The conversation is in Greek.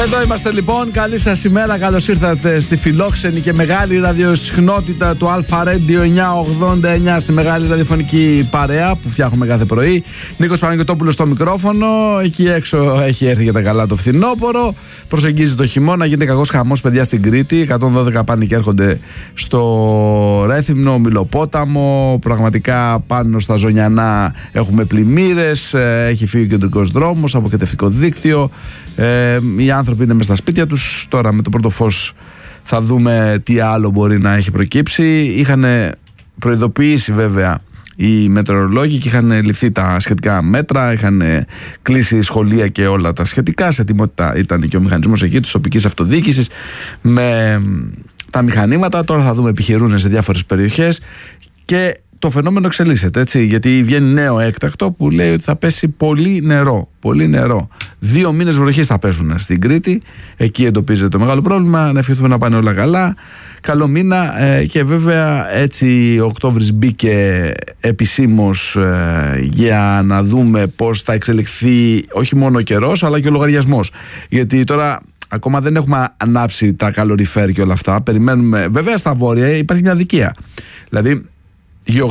Εδώ είμαστε λοιπόν, καλή σας ημέρα, καλώς ήρθατε στη φιλόξενη και μεγάλη ραδιοσυχνότητα του Αλφα Radio 989, στη μεγάλη ραδιοφωνική παρέα που φτιάχνουμε κάθε πρωί. Νίκος Παναγιωτόπουλος στο μικρόφωνο, εκεί έξω έχει έρθει για τα καλά το φθινόπωρο, προσεγγίζει το χειμώνα, γίνεται κακός χαμός παιδιά στην Κρήτη, 112 πάνε και έρχονται στο Ρέθυμνο, Μιλοπόταμο, πραγματικά πάνω στα Ζωνιανά έχουμε πλημμύρες, έχει φύγει ο κεντρικός δρόμος, αποκεντευτικό δίκτυο. Οι άνθρωποι είναι μες στα σπίτια τους. Τώρα με το πρώτο φως θα δούμε τι άλλο μπορεί να έχει προκύψει. Είχαν προειδοποιήσει βέβαια οι μετεωρολόγοι και είχαν ληφθεί τα σχετικά μέτρα, είχαν κλείσει σχολεία και όλα τα σχετικά. Σε ετοιμότητα ήταν και ο μηχανισμός εκεί της τοπικής αυτοδιοίκησης με τα μηχανήματα. Τώρα θα δούμε επιχειρούν σε διάφορες περιοχές και το φαινόμενο εξελίσσεται, έτσι, γιατί βγαίνει νέο έκτακτο που λέει ότι θα πέσει πολύ νερό. Πολύ νερό. 2 μήνες βροχής θα πέσουν στην Κρήτη. Εκεί εντοπίζεται το μεγάλο πρόβλημα. Να ευχηθούμε να πάνε όλα καλά. Καλό μήνα. Και βέβαια έτσι ο Οκτώβρης μπήκε επισήμως για να δούμε πώς θα εξελιχθεί όχι μόνο ο καιρός αλλά και ο λογαριασμός. Γιατί τώρα ακόμα δεν έχουμε ανάψει τα καλοριφέρ και όλα αυτά. Περιμένουμε. Βέβαια στα βόρεια υπάρχει μια αδικία. Δηλαδή